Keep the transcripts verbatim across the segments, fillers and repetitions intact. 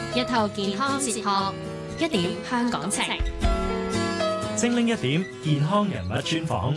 一套健康哲學，一點香港情， 精靈一點健康人物專訪。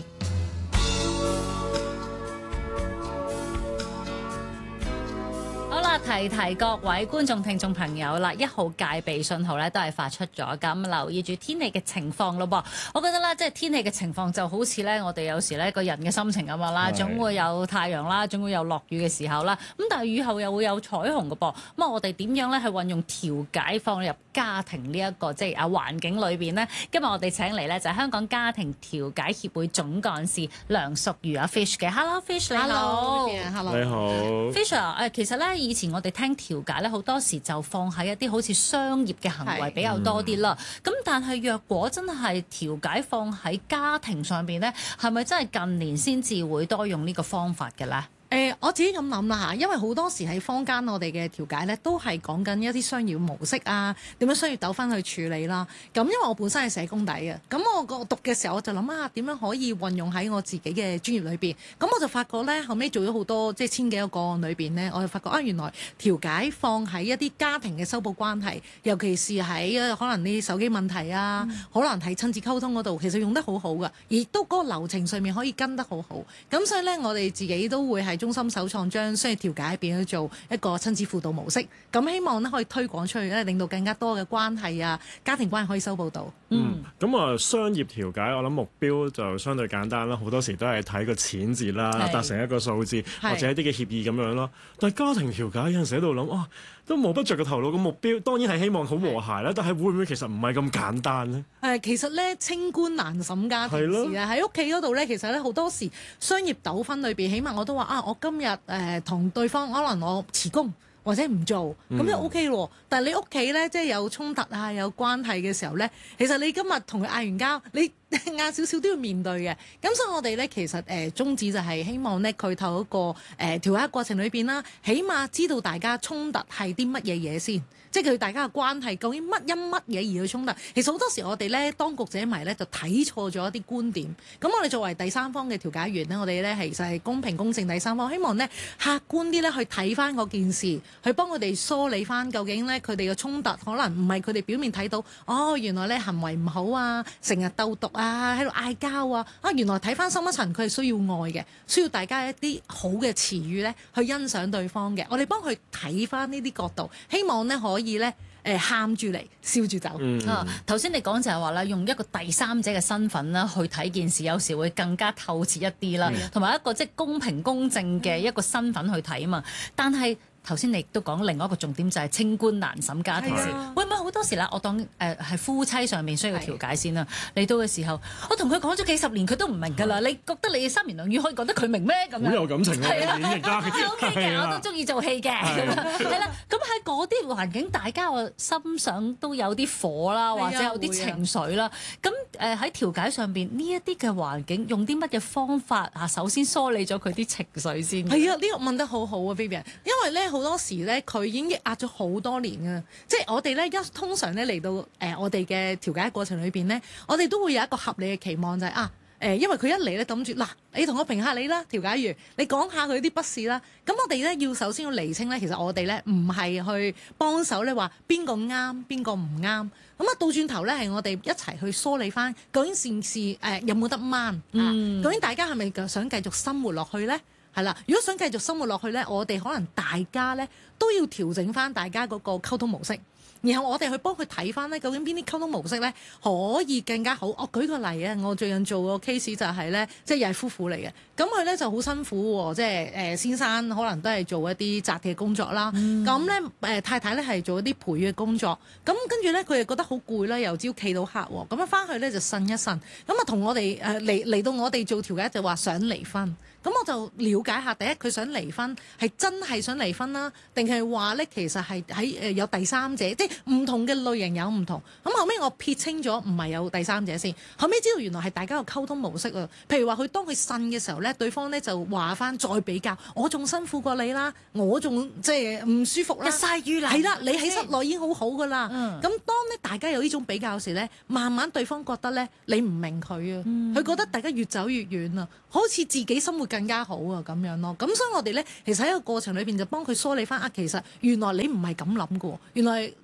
提提各位觀眾聽眾朋友啦，一號戒備信號咧都係發出咗，咁留意住天氣嘅情況咯噃。我覺得咧，即係天氣嘅情況就好似咧，我哋有時咧個人嘅心情咁樣啦，總會有太陽啦，總會有落雨嘅時候啦。咁但係雨後又會有彩虹嘅噃。咁啊，我哋點樣咧去運用調解放入家庭呢一個即係啊環境裏邊呢？今日我哋請嚟咧就係香港家庭調解協會總幹事梁淑如啊 Fish 嘅。Hello Fish， 你好。 Hello， 你好。 Fish 啊，誒其實咧以前我哋聽調解咧，好多時就放喺一啲好似商業嘅行為比較多啲啦。咁、嗯、但係若果真係調解放喺家庭上邊咧，係咪真係近年先至會多用呢個方法嘅咧？ 誒、呃、我自己咁諗啦嚇，因為好多時喺坊間我哋嘅調解咧，都係講緊一啲商業模式啊，點樣商業糾紛去處理啦。咁因為我本身係社工底嘅，咁我個讀嘅時候我就諗下點樣可以運用喺我自己嘅專業裏邊。咁我就發覺咧，後尾做咗好多即係千幾個個案裏邊咧，我就發覺啊，原來調解放喺一啲家庭嘅修補關係，尤其是喺可能啲手機問題啊，嗯、可能係親子溝通嗰度，其實用得好好㗎，而都嗰個流程上面可以跟得好好。咁所以咧，我哋自己都會係中心首創將商業調解變咗做一個親子輔導模式，咁希望咧可以推廣出去咧，令到更加多嘅關係啊、家庭關係可以修補到。 嗯，咁啊、嗯，商業調解我諗目標就相對簡單啦，好多時都係睇個錢字啦，達成一個數字或者一啲嘅協議咁樣咯。但係家庭調解有陣時喺度諗，哇，都摸不着個頭腦。個目標當然係希望好和諧啦，但係會唔會其實唔係咁簡單呢？ 誒，其實咧清官難審家庭事啊！喺屋企嗰度咧，其實咧好多時商業糾紛裏邊，起碼我都話啊，我今日誒同對方可能我辭工或者唔做，咁就 O K 咯。但係你屋企咧，即係有衝突啊、有關係嘅時候咧，其實你今日同佢嗌完交，你嗌少少都要面對嘅。咁所以我哋咧其實誒、呃、宗旨就係希望咧佢透過一個誒、呃、調解過程裏邊啦，起碼知道大家衝突係啲乜嘢嘢先。即係佢大家嘅關係究竟乜因乜嘢而去衝突？其實好多時我哋咧當局者迷咧就睇錯咗一啲觀點。咁我哋作為第三方嘅調解員咧，我哋咧其實係公平公正第三方，希望咧客觀啲咧去睇翻嗰件事，去幫佢哋梳理翻究竟咧佢哋嘅衝突可能唔係佢哋表面睇到，哦原來咧行為唔好啊，成日鬥毒啊，喺度嗌交啊，啊原來睇翻深一層佢係需要愛嘅，需要大家一啲好嘅詞語咧去欣賞對方嘅。我哋幫佢睇翻呢啲角度，希望咧可以。以咧誒喊住嚟笑住走。 嗯、啊，頭先你講就係話啦，用一個第三者嘅身份啦去睇件事，有時會更加透徹一啲啦，同埋、嗯、一個即係公平公正嘅一個身份去睇啊嘛。但係頭先你亦都講另外一個重點就係清官難審家庭事，啊、會唔會好多時啦？我當誒係、呃、夫妻上面需要調解先啦。嚟到嘅時候，我同佢講咗幾十年，佢都唔明㗎啦。你覺得你三言兩語可以講得佢明咩？咁樣好有感情喎，演繹家嘅。 O K 嘅，我都中意做戲嘅。係啦，咁喺嗰啲環境，大家個心想都有啲火啦，或者有啲情緒啦。咁誒喺調解上邊呢一啲嘅環境，用啲乜嘅方法啊？首先梳理咗佢啲情緒先。 係啊，呢、這個問得好好啊 Vivian， 因為咧。好多時咧，佢已經抑壓咗好多年啊！即係我哋咧一通常咧嚟到誒、呃、我哋嘅調解過程裏邊咧，我哋都會有一個合理嘅期望，就係、是、啊誒、呃，因為佢一嚟咧諗住嗱，你同我評下你啦，調解員，你講下佢啲不是啦。咁我哋咧要首先要釐清咧，其實我哋咧唔係去幫手咧話邊個啱邊個唔啱。咁啊，倒轉頭咧係我哋一齊去梳理翻究竟件事誒、呃、有冇得掹、嗯、啊？究竟大家係咪想繼續生活落去咧？係啦，如果想繼續生活落去咧，我哋可能大家咧都要調整翻大家嗰個溝通模式，然後我哋去幫佢睇翻咧，究竟邊啲溝通模式咧可以更加好。我舉個例啊，我最近做個 case 就係咧，即係又係夫婦嚟嘅，咁佢咧就好辛苦喎，即係誒先生可能都係做一啲紮嘅工作啦，咁咧誒太太咧係做一啲陪嘅工作，咁跟住咧佢又覺得好攰啦，由朝企到黑喎，咁啊翻去咧就呻一呻，咁啊同我哋誒嚟嚟到我哋做調解就話想離婚。咁我就了解下，第一佢想離婚係真係想離婚啦，定係話咧其實係喺誒有第三者，即係唔同嘅類型有唔同。咁後尾我撇清咗，唔係有第三者先。後尾知道原來係大家嘅溝通模式啊。譬如話佢當佢呻嘅時候咧，對方咧就話翻再比較，我仲辛苦過你啦，我仲即係唔舒服啦， 日曬雨淋係啦，你喺室內已經好好噶啦。咁、嗯、當咧大家有呢種比較時咧，慢慢對方覺得咧你唔明佢啊，佢、嗯、覺得大家越走越遠啊，好似自己生活更加好啊咁樣咯，咁所以我哋咧其實喺個過程裏邊就幫佢梳理翻啊，其實原來你唔係咁諗嘅喎，原來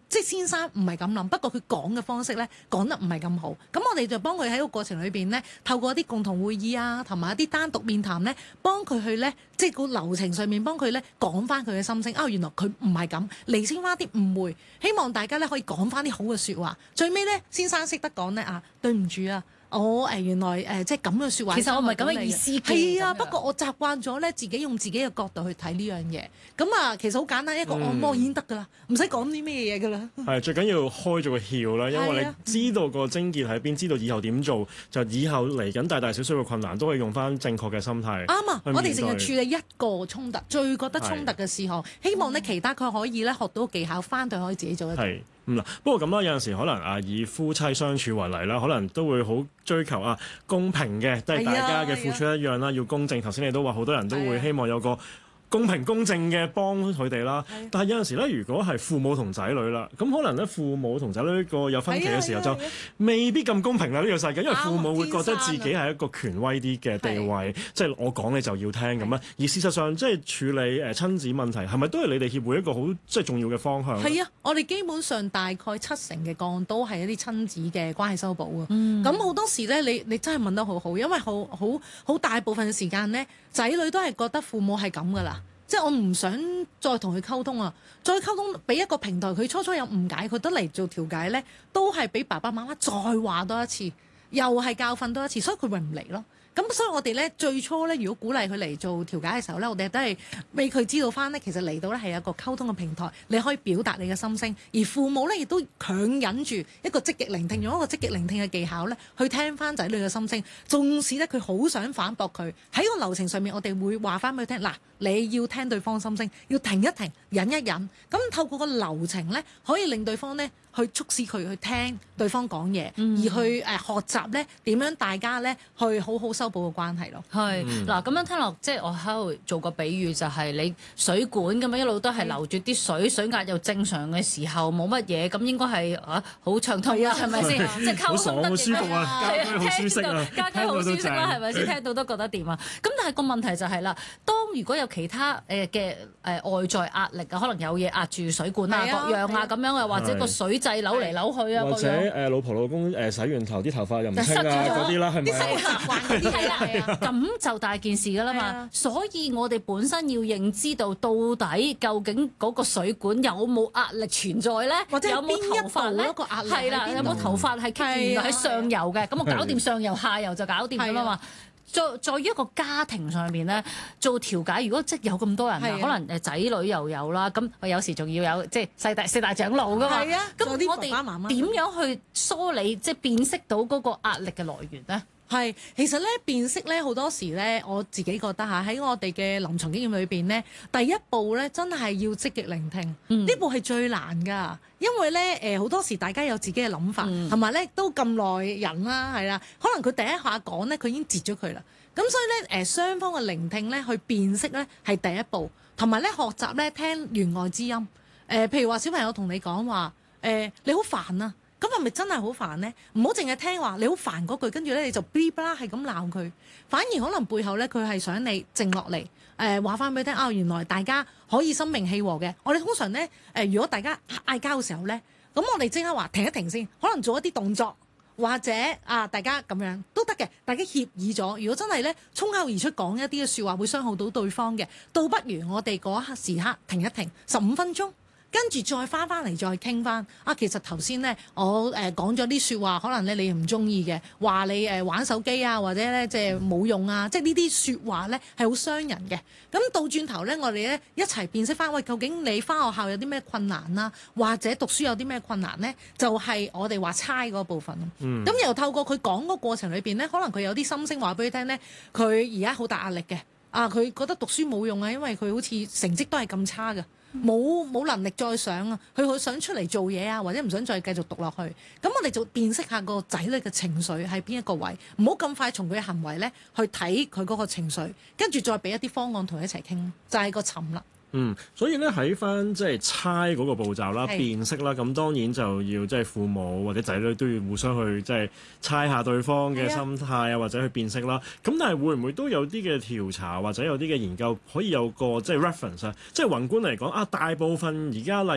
即係先生唔係咁諗，不過佢講嘅方式咧講得唔係咁好，咁我哋就幫佢喺個過程裏邊咧，透過一啲共同會議啊，同埋一啲單獨面談咧，幫佢去咧，即係個流程上面幫佢咧講翻佢嘅心聲。啊，原來佢唔係咁，釐清翻啲誤會，希望大家咧可以講翻啲好嘅説話。最尾咧，先生識得講咧啊，對唔住啊。我誒、呃、原來誒、呃、即係咁嘅説話， 其實我唔係咁嘅意思嘅。 係啊， 咁樣不過我習慣咗咧，自己用自己嘅角度去睇呢樣嘢。咁啊，其實好簡單，一個按摩已經得㗎啦，唔使講啲咩嘢㗎啦。 係最緊要開咗個竅啦，因為係啊你知道個症結喺邊，知道以後點做，就以後嚟緊大大小小嘅困難都可以用翻正確嘅心態。 啱啊！ 去面對我哋淨係處理一個衝突，最覺得衝突嘅事項，希望咧其他佢可以咧學到技巧，翻對可以自己做得到。 係嗯啦，不過咁啦，有陣時可能啊，以夫妻相處為例啦，可能都會好追求啊公平嘅，即係大家嘅付出一樣啦，要公正。頭先你都話好多人都會希望有個公平公正嘅幫佢哋啦，但係有陣時咧，如果係父母同仔女啦，咁可能咧父母同仔女個有分歧嘅時候，就未必咁公平啦呢個世界，因為父母會覺得自己係一個權威啲嘅地位，即係我講你就要聽咁啊。而事實上，即係處理誒親子問題，係咪都係你哋協會一個好即係重要嘅方向？ 係啊，我哋基本上大概七成嘅個案都係一啲親子嘅關係修補啊。咁好、嗯、多時咧，你你真係問得好好，因為好好好大部分嘅時間咧，仔女都係覺得父母係咁噶啦。即係我唔想再同佢溝通啊，再溝通俾一個平台，佢初初有誤解，佢得嚟做調解咧，都係俾爸爸媽媽再話多一次，又係教訓多一次，所以佢咪唔嚟咯。咁所以我哋咧最初咧，如果鼓勵佢嚟做調解嘅時候咧，我哋都係俾佢知道翻咧，其實嚟到咧係一個溝通嘅平台，你可以表達你嘅心聲，而父母咧亦都強忍住一個積極聆聽，用一個積極聆聽嘅技巧咧，去聽翻仔女嘅心聲。縱使咧佢好想反駁佢，喺個流程上面，我哋會話翻俾佢聽，嗱，你要聽對方心聲，要停一停，忍一忍。咁透過個流程咧，可以令對方咧去促使佢去聽對方講嘢，嗯、而去誒、呃、學習咧點樣大家咧去好好修補個關係咯。 係嗱，咁樣聽落，即係我喺度做個比喻，就係你水管咁樣一路都係流住啲水，水壓又正常嘅時候冇乜嘢，咁應該係啊好暢通啊，係咪先？即係溝通得好舒服啊，家居好舒適啊， 家居好舒適啦，係咪先？聽到都覺得掂啊！咁但係個問題就係啦，當如果有其他誒嘅誒外在壓力啊，可能有嘢壓住水管啊、各樣啊咁樣啊，或者個水掣扭嚟扭去啊， 或者誒老婆老公誒洗完頭啲頭髮又唔清啊嗰啲啦，係咪？ 係啦，咁就大件事㗎啦嘛。所以我哋本身要認知到到底究竟嗰個水管有冇壓力存在咧， 或者有冇頭髮咧？係啦，有冇頭髮係原來喺上游嘅，咁我搞掂上游，下游就搞掂㗎啦嘛。在在於一個家庭上面咧，做調解，如果即係有咁多人啊，可能誒仔女又有啦，咁我有時仲要有即係四大四大長老㗎嘛。咁我哋點樣去梳理即係辨識到嗰個壓力嘅來源咧？ 係，其實咧辨識咧好多時咧，我自己覺得嚇喺我哋嘅臨床經驗裏邊咧，第一步咧真係要積極聆聽，呢、嗯、步係最難㗎，因為咧誒好多時大家有自己嘅諗法，同埋咧都咁耐人啦，係啦，可能佢第一下講咧佢已經截咗佢啦，咁所以咧誒雙方嘅聆聽咧去辨識咧係第一步，同埋咧學習咧聽弦外之音，誒、呃、譬如話小朋友同你講話誒你好煩啊。咁係咪真係好煩呢？唔好淨係聽話，你好煩嗰句，跟住咧你就嗶啦係咁鬧佢，反而可能背後咧佢係想你靜落嚟，誒話翻俾你聽啊，原來大家可以心平氣和嘅。我哋通常咧誒、呃，如果大家嗌交嘅時候咧，咁我哋即刻話停一停先，可能做一啲動作，或者啊大家咁樣都得嘅，大家協議咗。如果真係咧衝口而出講一啲嘅説話會傷害到對方嘅，倒不如我哋嗰刻時刻停一停十五分鐘。跟住再翻翻嚟再傾翻啊！其實頭先咧，我誒、呃、講咗啲説話，可能咧你唔中意嘅，話你誒、呃、玩手機啊，或者咧即係冇用啊，即係呢啲説話咧係好傷人嘅。咁倒轉頭咧，我哋咧一齊辨識翻，喂，究竟你翻學校有啲咩困難啦、啊，或者讀書有啲咩困難咧？就係、是、我哋話猜嗰部分咯。咁、嗯、由透過佢講嗰過程裏邊咧，可能佢有啲心聲話俾你聽咧，佢而家好大壓力嘅。啊，佢覺得讀書冇用啊，因為佢好似成績都係咁差㗎。冇冇能力再上啊！佢好想出嚟做嘢啊，或者唔想再繼續讀落去。咁我哋就辨識下個仔女嘅情緒喺邊一個位，唔好咁快從佢嘅行為咧去睇佢嗰個情緒，跟住再俾一啲方案同佢一齊傾，就係、是、個沉啦。 嗯，所以咧喺翻即係猜嗰個步驟啦、是辨識啦，咁當然就要即係父母或者仔女都要互相去即係猜下對方嘅心態啊，或者去辨識啦。咁但係會唔會都有啲嘅調查或者有啲嘅研究可以有個即係 reference 啊？即係宏觀嚟講啊，大部分而家例